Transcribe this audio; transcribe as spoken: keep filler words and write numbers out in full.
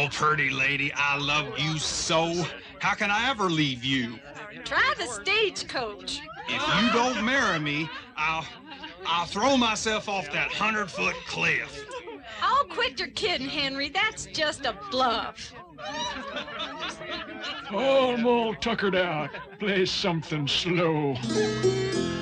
Oh, pretty lady, I love you so. How can I ever leave you? Try the stagecoach. If you don't marry me, I'll... I'll throw myself off that hundred-foot cliff. Oh, quit your kidding, Henry. That's just a bluff. Oh, I'm all tuckered out. Play something slow.